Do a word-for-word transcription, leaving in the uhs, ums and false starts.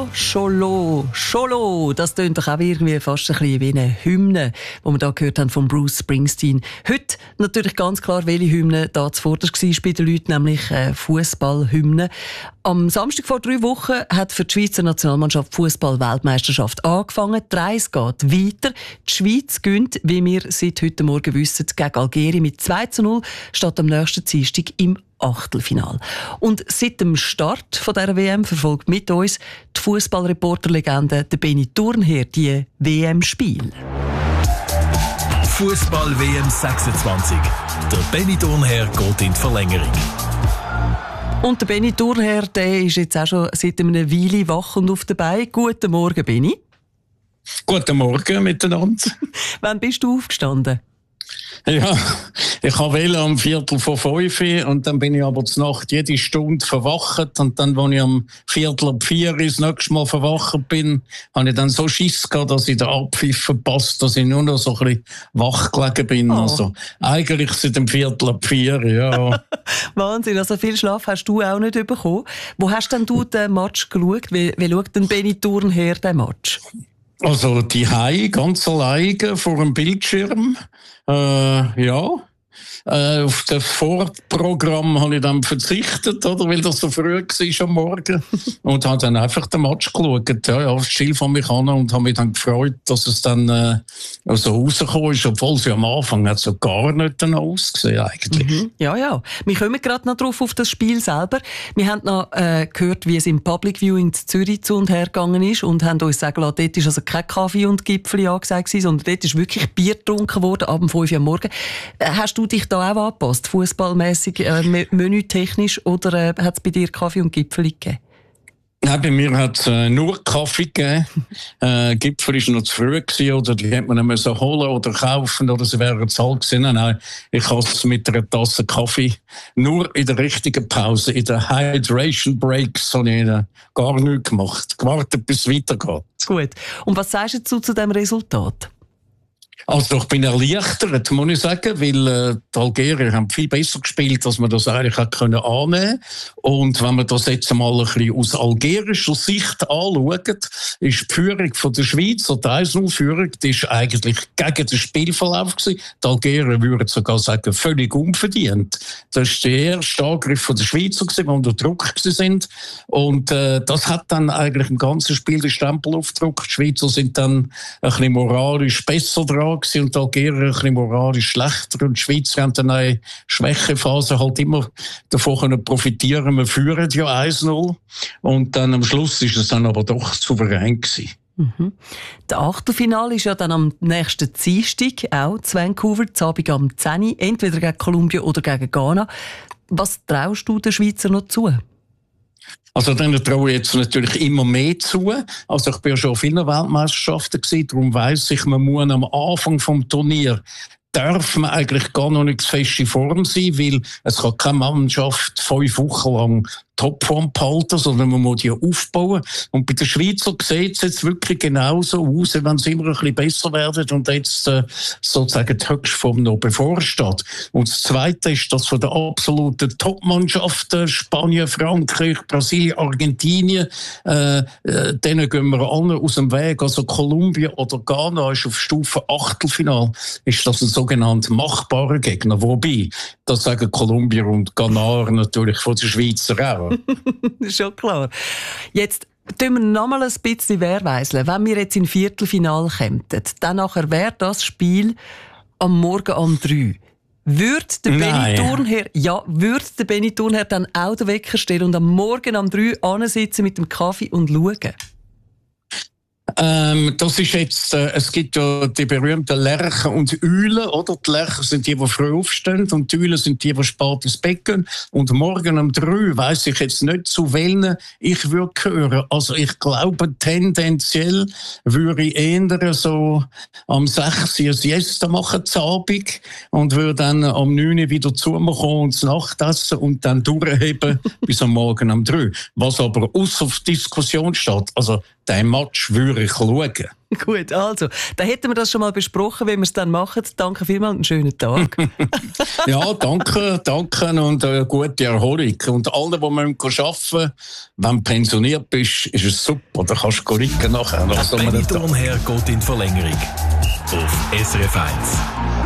Cholo, Cholo, Cholo. Das tönt doch auch irgendwie fast ein bisschen wie eine Hymne, die wir da gehört haben von Bruce Springsteen. Heute natürlich ganz klar, welche Hymne da zuvorderst war bei den Leuten, nämlich äh, Fußballhymne. Am Samstag vor drei Wochen hat für die Schweizer Nationalmannschaft Fußball-Weltmeisterschaft angefangen. Die Reise geht weiter. Die Schweiz gönnt, wie wir seit heute Morgen wissen, gegen Algerien mit zwei zu null, statt am nächsten Dienstag im Achtelfinal. Und seit dem Start von dieser W M verfolgt mit uns die Fußballreporterlegende Benny Thurnherr die W M-Spiele. Fußball-W M sechsundzwanzig. Der Benny Thurnherr geht in die Verlängerung. Und der Benny Thurnherr, der ist jetzt auch schon seit einer Weile wach und auf dabei. Guten Morgen, Benny. Guten Morgen miteinander. Wann bist du aufgestanden? Ja, ich wollte am Viertel vor fünf und dann bin ich aber zur Nacht jede Stunde verwacht und dann, als ich am Viertel ab vier das nächste Mal verwacht bin, habe ich dann so Schiss gehabt, dass ich den Abpfiff verpasst, dass ich nur noch so ein bisschen wach gelegen bin. Oh. Also eigentlich seit dem Viertel ab vier, ja. Wahnsinn, also viel Schlaf hast du auch nicht bekommen. Wo hast denn du den Match geschaut? Wie, wie schaut denn Benny Thurnherr den Match? Also die Hause ganz alleine vor dem Bildschirm. Äh, ja. Äh, auf das Vorprogramm habe ich dann verzichtet, oder, weil das so früh war am Morgen. Und habe dann einfach den Match geschaut. Ja, ja, still von mich an und habe mich dann gefreut, dass es dann äh, so rausgekommen ist, obwohl sie am Anfang hat so gar nicht dann ausgesehen eigentlich. Mhm. Ja, ja. Wir kommen gerade noch drauf auf das Spiel selber. Wir haben noch äh, gehört, wie es im Public Viewing in Zürich zu und her gegangen ist und haben uns sagen lassen, dort ist also kein Kaffee und Gipfeli angesagt, sondern dort ist wirklich Bier getrunken worden, ab um fünf Uhr am Morgen. Äh, hast du dich da auch angepasst, fußballmäßig, äh, menütechnisch, oder äh, hat es bei dir Kaffee und Gipfeli gegeben? Nein, bei mir hat es äh, nur Kaffee gegeben. äh, Gipfel war noch zu früh gewesen, oder die hätte man nicht so holen oder kaufen, oder sie wären zu alt gewesen. Nein, ich habe es mit einer Tasse Kaffee nur in der richtigen Pause, in der Hydration Breaks, habe ich äh, gar nichts gemacht. Gewartet, bis es weitergeht. Gut. Und was sagst du zu diesem Resultat? Also ich bin erleichtert, muss ich sagen, weil äh, die Algerier haben viel besser gespielt, als man das eigentlich hätte können annehmen. Und wenn man das jetzt mal ein bisschen aus algerischer Sicht anschaut, ist die Führung von der Schweiz, oder die eins null Führung, die ist eigentlich gegen den Spielverlauf gewesen. Die Algerier würden sogar sagen, völlig unverdient. Das ist der erste Angriff von der Schweizer gewesen, die unter Druck sind. Und äh, das hat dann eigentlich im ganzen Spiel den Stempel aufgedrückt. Die Schweizer sind dann ein bisschen moralisch besser dran und die Algerier ein bisschen moralisch schlechter. Und die Schweizer haben dann eine Schwächephase halt immer davon profitieren. Wir führen ja eins null. Und dann am Schluss ist es dann aber doch souverän gewesen. Mhm. Das Achtelfinale ist ja dann am nächsten Dienstag, auch zu Vancouver, zu Abend am zehn Uhr, entweder gegen Kolumbien oder gegen Ghana. Was traust du den Schweizer noch zu? Also dann traue ich jetzt natürlich immer mehr zu. Also ich bin ja schon auf vielen Weltmeisterschaften gewesen, darum weiss ich, man muss am Anfang vom Turnier darf man eigentlich gar noch nicht fest in Form sein, weil es kann keine Mannschaft fünf Wochen lang Topform behalten, sondern man muss die aufbauen. Und bei den Schweizer sieht es jetzt wirklich genauso aus, wenn sie immer ein bisschen besser werden und jetzt äh, sozusagen die Höchstform noch bevorsteht. Und das Zweite ist, dass von den absoluten Top-Mannschaften, Spanien, Frankreich, Brasilien, Argentinien, äh, äh, denen gehen wir alle aus dem Weg. Also Kolumbien oder Ghana ist auf Stufe Achtelfinal, ist das ein sogenannter machbarer Gegner. Wobei, das sagen Kolumbier und Ghana natürlich von den Schweizer auch. Schon klar. Jetzt tun wir noch mal ein bisschen wehrweiseln. Wenn wir jetzt in Viertelfinale kämen, dann nachher wäre das Spiel am Morgen um drei. Würde der Benny Thurnherr, ja, würde der Benny Thurnherr dann auch den Wecker stellen und am Morgen um drei ansitzen mit dem Kaffee und schauen? Ähm, das ist jetzt, äh, es gibt ja die berühmten Lerchen und Eulen, oder? Die Lerchen sind die, die früh aufstehen, und die Eulen sind die, die spät ins Bett gehen. Und morgen um drei weiss ich jetzt nicht, zu welchen ich würde hören. Also ich glaube, tendenziell würde ich eher so am sechs Uhr ein Siesta machen, zu Abend, und würde dann am neun Uhr wieder zu mir kommen und das Nachtessen und dann durchheben bis am Morgen um drei. Was aber ausser Diskussion steht. Also den Match würde ich schauen. Gut, also, dann hätten wir das schon mal besprochen, wie wir es dann machen. Danke vielmals, einen schönen Tag. Ja, danke, danke und eine gute Erholung. Und alle, die arbeiten müssen, wenn du pensioniert bist, ist es super. Da kannst du liegen nachher. Der Benny Thurnherr geht in die Verlängerung. Auf S R F eins.